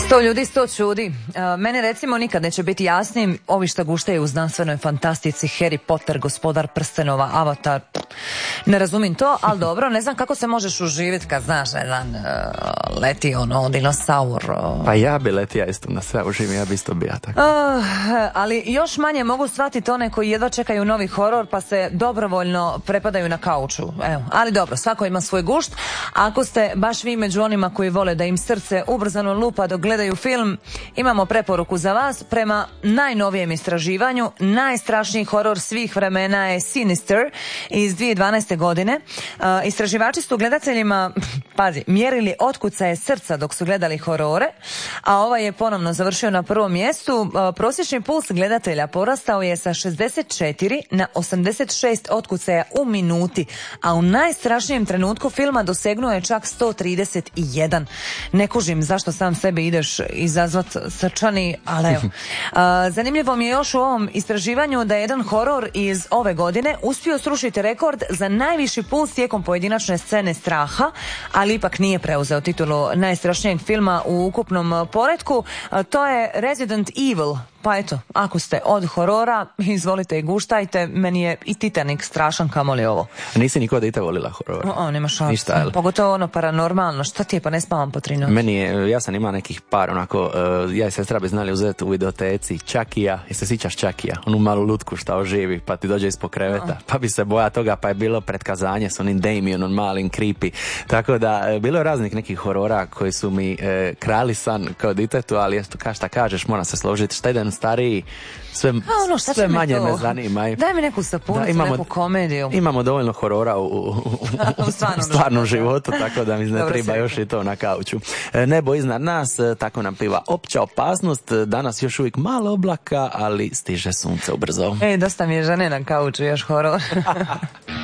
100 ljudi, 100 čudi. Mene recimo nikad neće biti jasnim ovi što guštaju u znanstvenoj fantastici, Harry Potter, Gospodar prstenova, Avatar. Ne razumijem to, ali dobro, ne znam kako se možeš uživjeti kad znaš jedan leti dinosaur. Pa ja bi letija isto na sve uživim, ja bi isto bija tako. Ali još manje mogu shvatiti one koji jedva čekaju novi horor pa se dobrovoljno prepadaju na kauču. Evo, ali dobro, svako ima svoj gušt. Ako ste baš vi među onima koji vole da im srce ubrzano lupa dok gledaju film, imamo preporuku za vas. Prema najnovijem istraživanju, najstrašniji horor svih vremena je Sinister iz 2012. godine. Istraživači su gledateljima, pazi, mjerili otkucaje srca dok su gledali horore, a ovaj je ponovno završio na prvom mjestu. Prosječni puls gledatelja porastao je sa 64 na 86 otkucaja u minuti, a u najstrašnijem trenutku filma dosegnuo je čak 131. Ne kužim zašto sam sebi ideš izazvat srčani, ali evo. Zanimljivo mi je još u ovom istraživanju da je jedan horor iz ove godine uspio srušiti rekord za najviši puls tijekom pojedinačne scene straha, ali ipak nije preuzeo titulu najstrašnijeg filma u ukupnom poretku. To je Resident Evil. Pa eto, ako ste od horora, izvolite i guštajte. Meni je i Titanic strašan, kamoli ovo. Nisi nikod dite volila horor? Nema šanse. Pogotovo ono paranormalno. Šta ti je, pa ne spavam po 3 noći? Meni je, ja sam imao nekih par onako, ja i sestra bi znali uzeti u videoteci Čakija, i se sjećaš Čakija, onu malu lutku šta oživi, pa ti dođe ispod kreveta, pa bi se boja toga, pa je bilo pretkazanje s onim Damionom malim, creepy. Tako da, bilo je raznih nekih horora koji su mi krali san kao ditetu, ali šta kažeš, moram se složiti, šta jedan stariji, sve manje me zanima. Daj mi neku sapunicu, neku komediju. Imamo dovoljno horora u stvarnom životu, tako da mi ne treba još i to na kauču. Nebo iznad nas, tako nam pliva opća opasnost. Danas još uvijek malo oblaka, ali stiže sunce ubrzo. Dosta mi je žene na kauču, još horor.